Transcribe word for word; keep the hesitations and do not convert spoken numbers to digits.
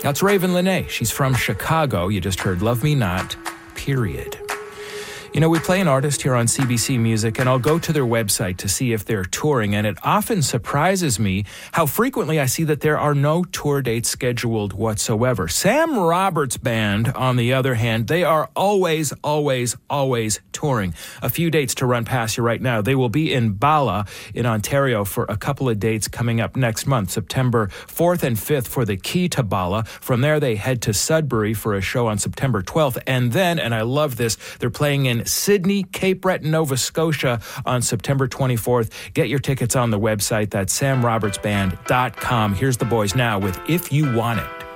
That's Raven Lenae. She's from Chicago. You just heard Love Me Not, period. You know, we play an artist here on C B C Music, and I'll go to their website to see if they're touring, and it often surprises me how frequently I see that there are no tour dates scheduled whatsoever. Sam Roberts Band, on the other hand, they are always, always, always touring. A few dates to run past you right now. They will be in Bala in Ontario for a couple of dates coming up next month, September fourth and fifth for the Key to Bala. From there, they head to Sudbury for a show on September twelfth, and then, and I love this, they're playing in Sydney, Cape Breton, Nova Scotia on September twenty-fourth. Get your tickets on the website. That's sam roberts band dot com. Here's the boys now with If You Want It.